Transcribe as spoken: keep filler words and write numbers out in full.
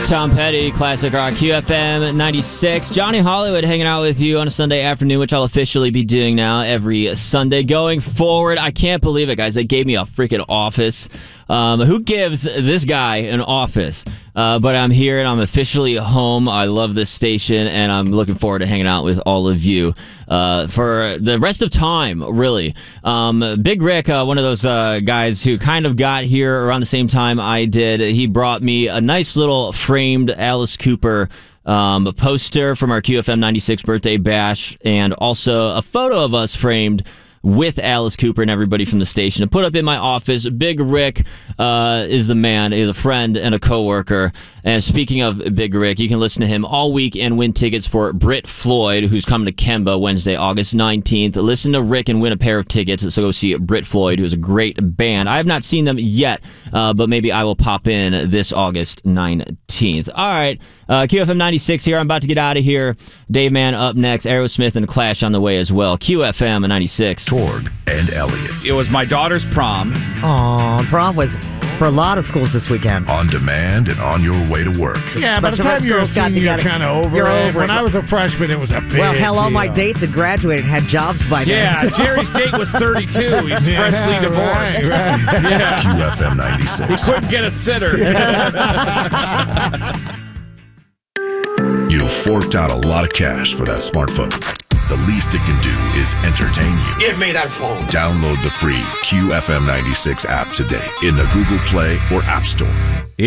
Tom Petty, Classic Rock, Q F M ninety-six. Johnny Hollywood hanging out with you on a Sunday afternoon, which I'll officially be doing now every Sunday going forward. I can't believe it, guys. They gave me a freaking office. Um, who gives this guy an office? Uh, but I'm here and I'm officially home. I love this station and I'm looking forward to hanging out with all of you uh, for the rest of time, really. Um, Big Rick, uh, one of those uh, guys who kind of got here around the same time I did, he brought me a nice little framed Alice Cooper um, poster from our Q F M ninety-six birthday bash, and also a photo of us framed with Alice Cooper and everybody from the station to put up in my office. Big Rick uh, is the man. He's a friend and a coworker. And speaking of Big Rick, you can listen to him all week and win tickets for Britt Floyd, who's coming to Kemba Wednesday, August nineteenth. Listen to Rick and win a pair of tickets. So go see Britt Floyd, who's a great band. I have not seen them yet, uh, but maybe I will pop in this August nineteenth. All right, uh, Q F M ninety-six here. I'm about to get out of here. Dave Mann up next. Aerosmith and Clash on the way as well. Q F M ninety-six. Torg and Elliot. It was my daughter's prom. Aw, prom was for a lot of schools this weekend. On demand and on your way to work. Yeah, by Bunch the of time us you're a girls got senior, you're together. kind of over You're it. over When it. I was a freshman, it was a big Well, hell, all my deal. dates had graduated and had jobs by then. Yeah, Jerry's date was thirty-two. He's Yeah, freshly divorced. right, right. Yeah. Q F M He ninety-six. couldn't get a sitter. You forked out a lot of cash for that smartphone. The least it can do is entertain you. Give me that phone. Download the free Q F M ninety-six app today in the Google Play or App Store.